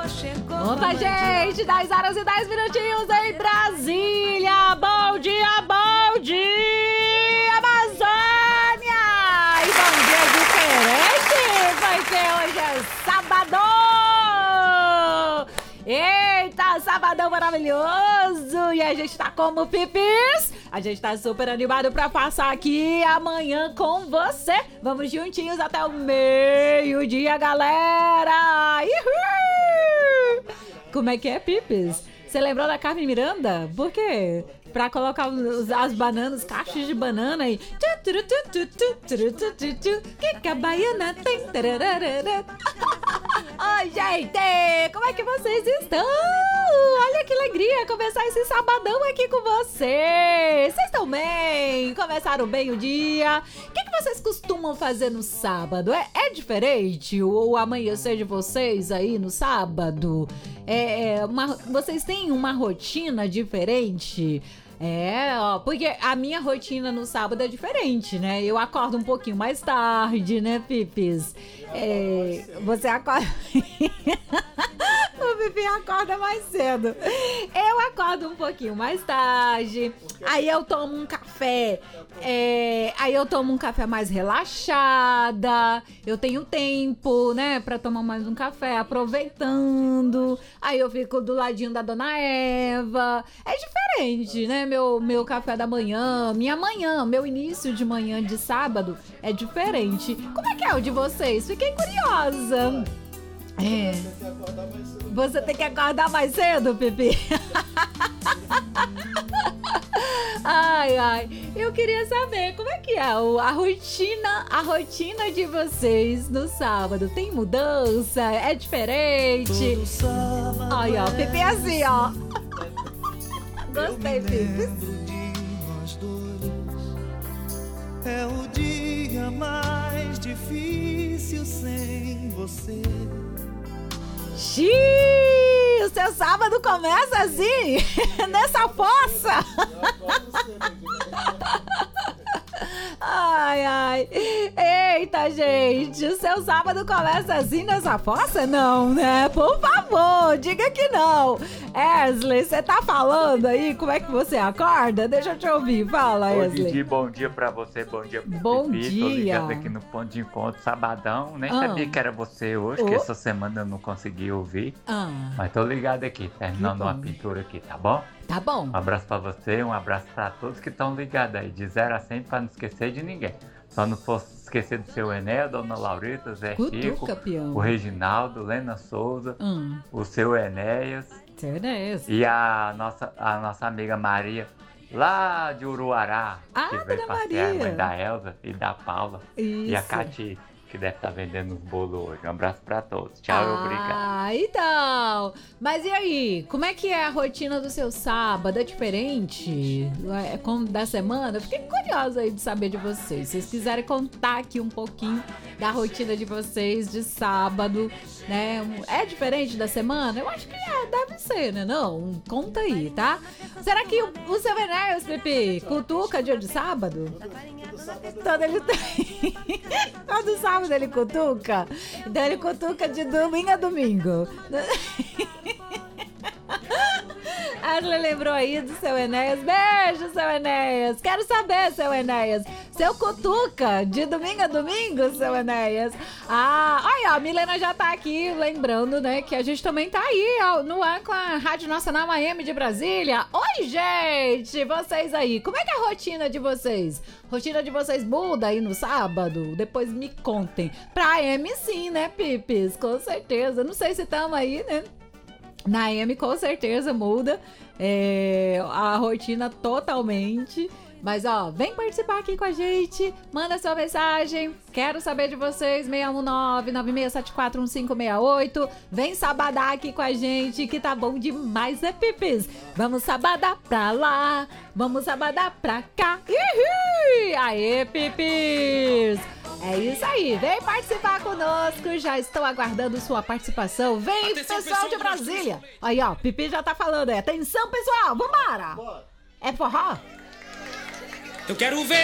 Opa, gente, 10 horas e 10 minutinhos em Brasília. Bom dia, Amazônia! E bom dia diferente, porque hoje é sábado! Eita, sabadão maravilhoso! E a gente tá como, Pipis? A gente tá super animado pra passar aqui amanhã com você. Vamos juntinhos até o meio-dia, galera! Uhul! Como é que é, Pipis? Você lembrou da Carmen Miranda? Por quê? Pra colocar as bananas, caixas de banana e... Que a baiana tem... Oi, gente! Como é que vocês estão? Olha que alegria começar esse sabadão aqui com vocês! Vocês estão bem? Começaram bem o dia? O que vocês costumam fazer no sábado? É diferente o amanhecer de vocês aí no sábado? Vocês têm uma rotina diferente? Porque a minha rotina no sábado é diferente, né? Eu acordo um pouquinho mais tarde, né, Pipis? Você acorda... O Pipi acorda mais cedo. Eu acordo um pouquinho mais tarde. Aí eu tomo um café. Aí eu tomo um café mais relaxada. Eu tenho tempo, né, pra tomar mais um café, aproveitando. Aí eu fico do ladinho da Dona Eva. É diferente, né? Meu café da manhã, meu início de manhã de sábado é diferente. Como é que é o de vocês? Fiquei curiosa. Você tem que acordar mais cedo, Pipi? Ai, eu queria saber como é que é a rotina de vocês no sábado. Tem mudança? É diferente? Ai, ó, Pipi é assim, ó. Gostei, Pipi. É o dia mais difícil sem você. Xiii, o seu sábado começa assim, nessa fossa. Ai. Eita, gente, o seu sábado começa assim nessa fossa? Não, né? Por favor, diga que não. Wesley, você tá falando aí? Como é que você acorda? Deixa eu te ouvir. Fala, Wesley. Bom dia pra você, bom dia pro Bom Pipi. dia. Tô ligado aqui no ponto de encontro, sabadão. Nem sabia que era você hoje, que essa semana eu não consegui ouvir. Mas tô ligado aqui, terminando uma pintura aqui, tá bom? Tá bom. Um abraço pra você, um abraço pra todos que estão ligados aí, de 0 a 100 pra não esquecer de ninguém. Só não fosse esquecer do seu Ené, Dona Laurita, Zé Chico, campeão. O Reginaldo, Lena Souza, o seu Enéas. Seu Enéas. E a nossa amiga Maria, lá de Uruará, que veio passear, a mãe da Elza e da Paula. Isso. E a Cati, que deve estar vendendo os bolos hoje. Um abraço pra todos. Tchau e obrigado. Então. Mas e aí? Como é que é a rotina do seu sábado? É diferente? É como da semana? Eu fiquei curiosa aí de saber de vocês. Se vocês quiserem contar aqui um pouquinho da rotina de vocês de sábado, né? É diferente da semana? Eu acho que deve ser, né? Não? Conta aí, tá? Será que o seu Enéas, Pepe, cutuca dia de sábado? Todo sábado ele cutuca. Então ele cutuca de domingo a domingo. Ashley lembrou aí do seu Enéas. Beijo, seu Enéas. Quero saber, seu Enéas. Seu cutuca de domingo a domingo, seu Enéas. Olha, a Milena já tá aqui lembrando, né, que a gente também tá aí no ar com a Rádio Nacional Miami de Brasília. Oi, gente, vocês aí. Como é que é a rotina de vocês? Rotina de vocês muda aí no sábado? Depois me contem. Pra AM sim, né, Pipis? Com certeza. Não sei se estamos aí, né? Na AM com certeza muda a rotina totalmente. Mas ó, vem participar aqui com a gente. Manda sua mensagem. Quero saber de vocês. 619-9674-1568. Vem sabadar aqui com a gente, que tá bom demais, né, Pipis? Vamos sabadar pra lá. Vamos sabadar pra cá. Uhul! Aê, Pipis! É isso aí, vem participar conosco, já estou aguardando sua participação. Vem, atenção, pessoal de Brasília. Aí, ó, Pipi já tá falando, atenção, pessoal, vambora. É forró? Eu quero ver